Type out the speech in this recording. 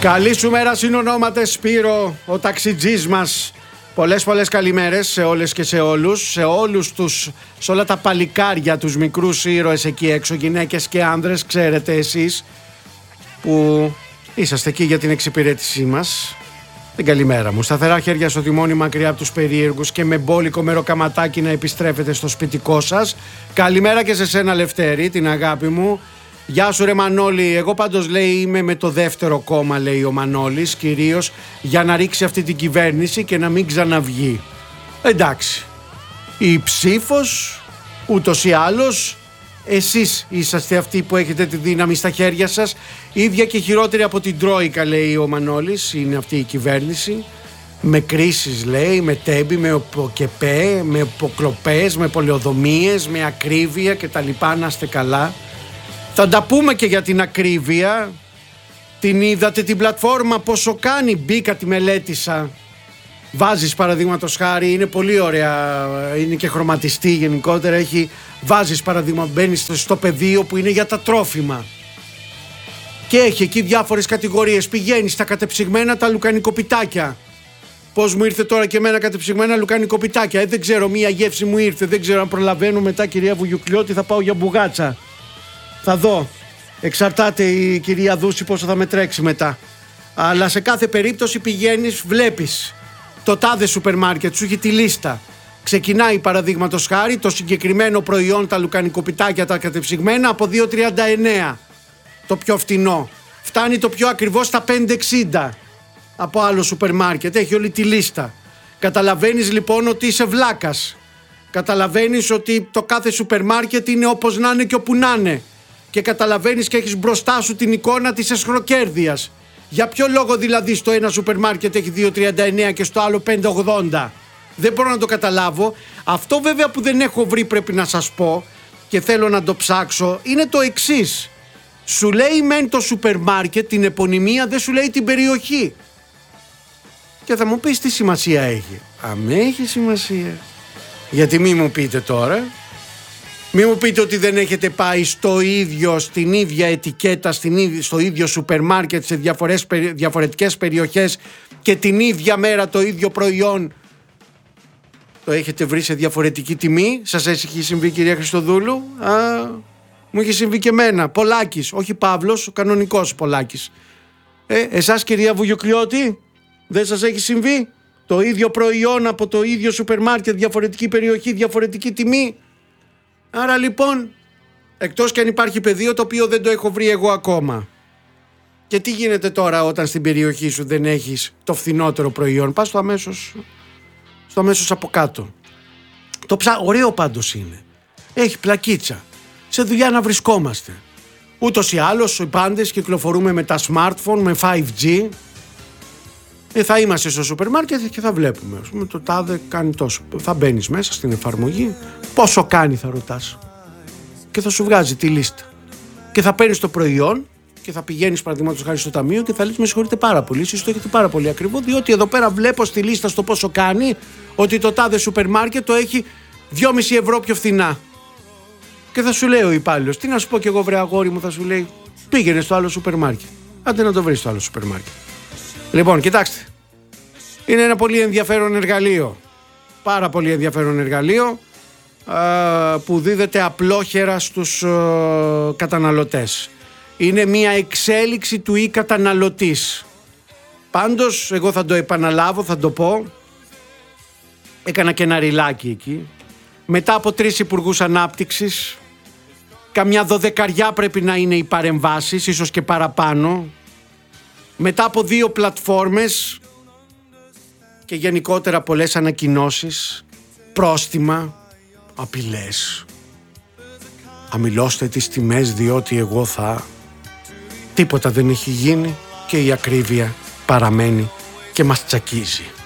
Καλή σου μέρα συνονόματες Σπύρο, ο ταξιτζής μας. Πολλές καλημέρες σε όλες και σε όλους, σε όλα τα παλικάρια, τους μικρούς ήρωες εκεί έξω, γυναίκες και άνδρες, ξέρετε εσείς που είσαστε εκεί για την εξυπηρέτησή μας. Την καλημέρα μου. Σταθερά χέρια στο τιμόνι, μακριά από τους περίεργους και με μπόλικο μεροκαματάκι να επιστρέφετε στο σπιτικό σας. Καλημέρα και σε σένα Λευτέρη, την αγάπη μου. Γεια σου ρε Μανώλη, εγώ πάντως λέει είμαι με το δεύτερο κόμμα, λέει ο Μανώλης, κυρίως για να ρίξει αυτή την κυβέρνηση και να μην ξαναβγεί. Εντάξει, η ψήφος ούτως ή άλλως, εσείς είσαστε αυτοί που έχετε τη δύναμη στα χέρια σας, ίδια και χειρότερη από την Τρόικα, λέει ο Μανώλης, είναι αυτή η κυβέρνηση, με κρίσεις λέει, με τέμπη, με ΟΚΕΠΕ, με υποκλοπές, με πολεοδομίες, με ακρίβεια κτλ. Να είστε καλά. Θα τα πούμε και για την ακρίβεια. Την είδατε την πλατφόρμα πόσο κάνει? Μπήκα, τη μελέτησα. Βάζεις παραδείγματος χάρη, είναι πολύ ωραία, είναι και χρωματιστή γενικότερα. Βάζεις παραδείγμα, μπαίνεις στο πεδίο που είναι για τα τρόφιμα και έχει εκεί διάφορες κατηγορίες. Πηγαίνεις στα κατεψυγμένα τα λουκανικοπιτάκια. Πώς μου ήρθε τώρα και εμένα κατεψυγμένα λουκανικοπιτάκια? Δεν ξέρω, μία γεύση μου ήρθε. Δεν ξέρω αν προλαβαίνω μετά, κυρία Βουγιουκλιώτη, θα πάω για μπουγάτσα. Θα δω. Εξαρτάται η κυρία Δούση πόσο θα με τρέξει μετά. Αλλά σε κάθε περίπτωση πηγαίνεις, βλέπεις το τάδε σούπερ μάρκετ, σου έχει τη λίστα. Ξεκινάει παραδείγματος χάρη το συγκεκριμένο προϊόν, τα λουκανικοπιτάκια τα κατεψυγμένα, από 2,39 το πιο φτηνό. Φτάνει το πιο ακριβό στα 5,60 από άλλο σούπερ μάρκετ. Έχει όλη τη λίστα. Καταλαβαίνεις λοιπόν ότι είσαι βλάκας. Καταλαβαίνεις ότι το κάθε σούπερ μάρκετ είναι όπως να είναι και όπου να είναι. Και καταλαβαίνεις και έχεις μπροστά σου την εικόνα της εσχροκέρδειας. Για ποιο λόγο δηλαδή στο ένα σούπερ μάρκετ έχει 2,39 και στο άλλο 5,80? Δεν μπορώ να το καταλάβω. Αυτό βέβαια που δεν έχω βρει, πρέπει να σας πω, και θέλω να το ψάξω, είναι το εξής. Σου λέει μεν το σούπερ μάρκετ την επωνυμία, δεν σου λέει την περιοχή. Και θα μου πεις τι σημασία έχει? Έχει σημασία. Γιατί μη μου πείτε τώρα, μη μου πείτε ότι δεν έχετε πάει στην ίδια ετικέτα, στο ίδιο σούπερ μάρκετ, σε διαφορετικές περιοχές και την ίδια μέρα το ίδιο προϊόν το έχετε βρει σε διαφορετική τιμή. Σας έχει συμβεί, κυρία Χριστοδούλου? Μου έχει συμβεί και εμένα. Πολάκης, όχι Παύλος, ο κανονικός Πολάκης. Εσάς, κυρία Βουγιουκλιώτη, δεν σας έχει συμβεί? Το ίδιο προϊόν από το ίδιο σούπερ μάρκετ, διαφορετική περιοχή, διαφορετική τιμή. Άρα λοιπόν, εκτός και αν υπάρχει πεδίο το οποίο δεν το έχω βρει εγώ ακόμα. Και τι γίνεται τώρα όταν στην περιοχή σου δεν έχεις το φθηνότερο προϊόν? Πας στο αμέσως από κάτω. Ωραίο πάντως είναι. Έχει πλακίτσα. Σε δουλειά να βρισκόμαστε. Ούτως ή άλλως οι πάντες κυκλοφορούμε με τα smartphone, με 5G. Θα είμαστε στο σούπερ μάρκετ και θα βλέπουμε. Ας πούμε, το τάδε κάνει τόσο. Θα μπαίνεις μέσα στην εφαρμογή. Πόσο κάνει θα ρωτάς. Και θα σου βγάζει τη λίστα. Και θα παίρνεις το προϊόν και θα πηγαίνεις παραδείγματος χάρη στο ταμείο και θα λες με συγχωρείτε πάρα πολύ. Εσείς το έχετε πάρα πολύ ακριβό, διότι εδώ πέρα βλέπω στη λίστα στο πόσο κάνει ότι το τάδε σούπερ μάρκετ το έχει 2,5 ευρώ πιο φθηνά. Και θα σου λέει ο υπάλληλος, τι να σου πω κι εγώ βρε αγόρι μου, θα σου λέει πήγαινε στο άλλο σούπερ μάρκετ. Άντε να το βρεις στο άλλο σούπερ μάρκετ. Λοιπόν, κοιτάξτε. Είναι ένα πολύ ενδιαφέρον εργαλείο. Πάρα πολύ ενδιαφέρον εργαλείο που δίδεται απλόχερα στους καταναλωτές. Είναι μια εξέλιξη του καταναλωτής. Πάντως, εγώ θα το επαναλάβω, θα το πω. Έκανα και ένα ριλάκι εκεί. Μετά από 3 υπουργούς ανάπτυξης, καμιά 12 πρέπει να είναι οι παρεμβάσεις, ίσως και παραπάνω. Μετά από 2 πλατφόρμες και γενικότερα πολλές ανακοινώσεις, πρόστιμα, απειλές. Αμιλώστε τις τιμές διότι εγώ θα... Τίποτα δεν έχει γίνει και η ακρίβεια παραμένει και μας τσακίζει.